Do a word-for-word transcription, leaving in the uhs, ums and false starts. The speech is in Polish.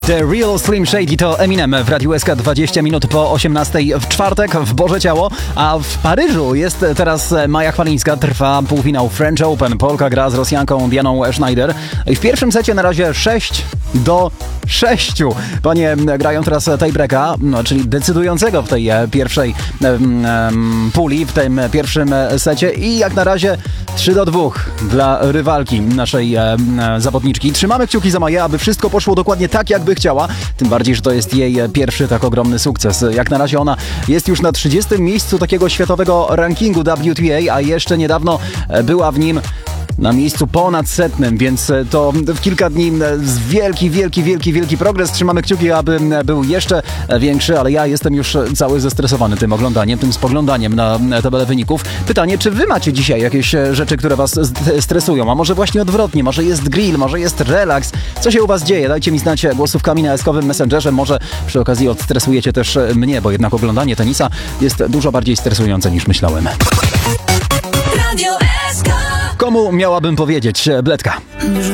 The Real Slim Shady to Eminem w Radiu S K dwadzieścia minut po osiemnastej w czwartek w Boże Ciało, a w Paryżu jest teraz Maja Chwalińska, trwa półfinał French Open. Polka gra z Rosjanką Dianą Schneider i w pierwszym secie na razie sześć do sześciu. Panie grają teraz tiebreaka, no, czyli decydującego w tej pierwszej um, um, puli, w tym pierwszym secie i jak na razie trzy do dwóch dla rywalki naszej um, zawodniczki. Trzymamy kciuki za Maję, aby wszystko poszło dokładnie tak, jakby chciała. Tym bardziej, że to jest jej pierwszy tak ogromny sukces. Jak na razie ona jest już na trzydziestym miejscu takiego światowego rankingu W T A, a jeszcze niedawno była w nim na miejscu ponad setnym, więc to w kilka dni wielki, wielki, wielki, wielki progres. Trzymamy kciuki, aby był jeszcze większy, ale ja jestem już cały zestresowany tym oglądaniem, tym spoglądaniem na tabelę wyników. Pytanie, czy wy macie dzisiaj jakieś rzeczy, które was stresują? A może właśnie odwrotnie, może jest grill, może jest relaks? Co się u was dzieje? Dajcie mi znać głosówkami na eskowym Messengerze. Może przy okazji odstresujecie też mnie, bo jednak oglądanie tenisa jest dużo bardziej stresujące niż myślałem. Radio S K. Komu miałabym powiedzieć, Bledka?